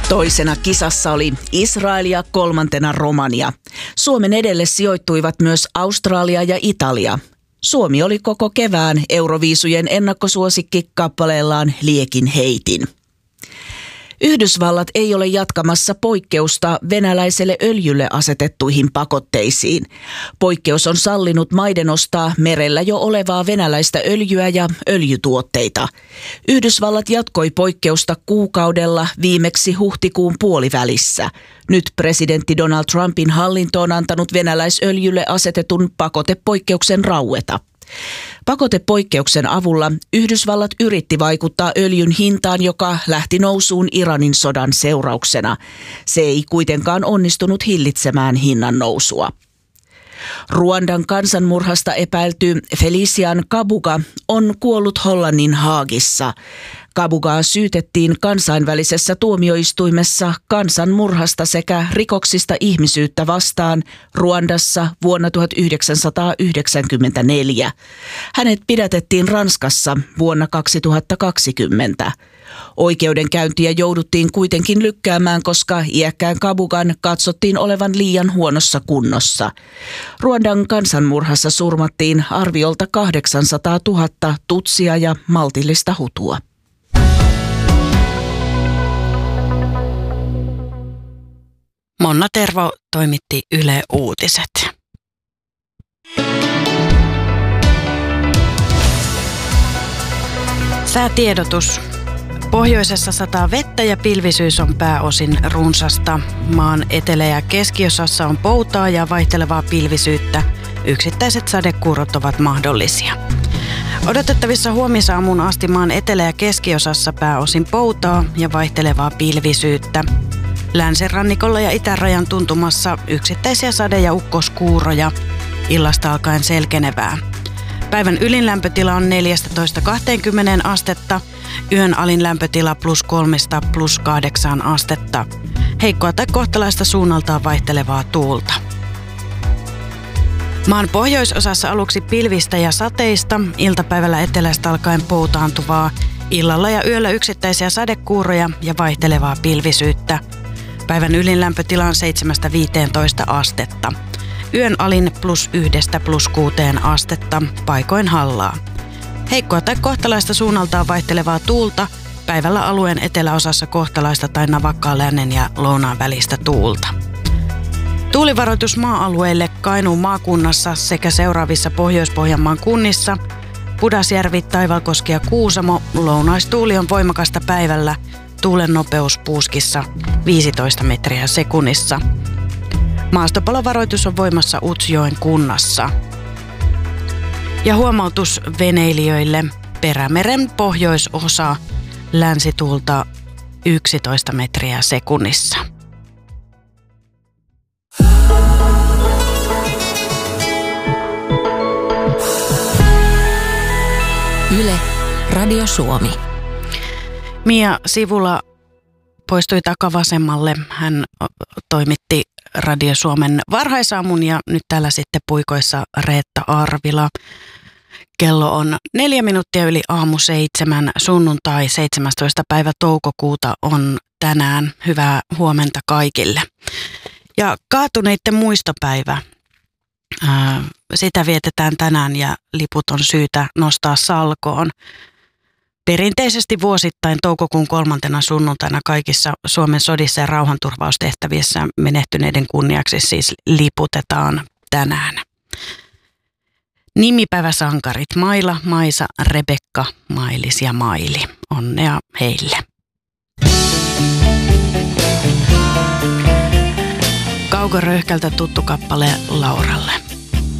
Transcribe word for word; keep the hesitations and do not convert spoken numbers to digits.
Toisena kisassa oli Israel ja kolmantena Romania. Suomen edelle sijoittuivat myös Australia ja Italia. Suomi oli koko kevään Euroviisujen ennakkosuosikki kappaleellaan Liekin heitin. Yhdysvallat ei ole jatkamassa poikkeusta venäläiselle öljylle asetettuihin pakotteisiin. Poikkeus on sallinut maiden ostaa merellä jo olevaa venäläistä öljyä ja öljytuotteita. Yhdysvallat jatkoi poikkeusta kuukaudella viimeksi huhtikuun puolivälissä. Nyt presidentti Donald Trumpin hallinto on antanut venäläisöljylle asetetun pakotepoikkeuksen raueta. Pakotepoikkeuksen avulla Yhdysvallat yritti vaikuttaa öljyn hintaan, joka lähti nousuun Iranin sodan seurauksena. Se ei kuitenkaan onnistunut hillitsemään hinnan nousua. Ruandan kansanmurhasta epäilty Felician Kabuga on kuollut Hollannin Haagissa. Kabugaa syytettiin kansainvälisessä tuomioistuimessa kansanmurhasta sekä rikoksista ihmisyyttä vastaan Ruandassa vuonna tuhatyhdeksänsataayhdeksänkymmentäneljä. Hänet pidätettiin Ranskassa vuonna kaksituhattakaksikymmentä. Oikeudenkäyntiä jouduttiin kuitenkin lykkäämään, koska iäkkään Kabugan katsottiin olevan liian huonossa kunnossa. Ruandan kansanmurhassa surmattiin arviolta kahdeksansataatuhatta tutsia ja maltillista hutua. Monna Tervo toimitti Yle Uutiset. Säätiedotus. Pohjoisessa sataa vettä ja pilvisyys on pääosin runsasta. Maan etelä- ja keskiosassa on poutaa ja vaihtelevaa pilvisyyttä. Yksittäiset sadekuurot ovat mahdollisia. Odotettavissa huomisaamuun asti maan etelä- ja keskiosassa pääosin poutaa ja vaihtelevaa pilvisyyttä. Länsirannikolla ja itärajan tuntumassa yksittäisiä sade- ja ukkoskuuroja. Illasta alkaen selkenevää. Päivän ylin lämpötila on neljätoista kaksikymmentä astetta, yön alin lämpötila plus kolmesta plus kahdeksaan astetta. Heikkoa tai kohtalaista suunnaltaan vaihtelevaa tuulta. Maan pohjoisosassa aluksi pilvistä ja sateista, iltapäivällä etelästä alkaen poutaantuvaa, illalla ja yöllä yksittäisiä sadekuuroja ja vaihtelevaa pilvisyyttä. Päivän ylin lämpötila on seitsemästä viiteentoista astetta. Yön alin plus yhdestä plus kuuteen astetta, paikoin hallaa. Heikkoa tai kohtalaista suunnaltaan vaihtelevaa tuulta, päivällä alueen eteläosassa kohtalaista tai navakkaa lännen ja lounaan välistä tuulta. Tuulivaroitus maa-alueille Kainuun maakunnassa sekä seuraavissa Pohjois-Pohjanmaan kunnissa, Pudasjärvi, Taivalkoski ja Kuusamo, lounaistuuli on voimakasta päivällä, tuulen nopeus puuskissa viisitoista metriä sekunnissa. Maastopalovaroitus on voimassa Utsjoen kunnassa. Ja huomautus veneilijöille, Perämeren pohjoisosa, länsituulta yksitoista metriä sekunnissa. Yle, Radio Suomi. Mia Sivula poistui takavasemmalle. Hän toimitti Radio Suomen varhaisaamun ja nyt täällä sitten puikoissa Reetta Arvila. Kello on neljä minuuttia yli aamu seitsemän, sunnuntai seitsemästoista päivä toukokuuta on tänään. Hyvää huomenta kaikille. Ja kaatuneiden muistopäivä, ää, sitä vietetään tänään ja liput on syytä nostaa salkoon. Perinteisesti vuosittain toukokuun kolmantena sunnuntaina kaikissa Suomen sodissa ja rauhanturvaustehtävissä menehtyneiden kunniaksi siis liputetaan tänään. Nimipäiväsankarit Maila, Maisa, Rebekka, Mailis ja Maili. Onnea heille. Kauko Röyhkältä tuttu kappale Lauralle.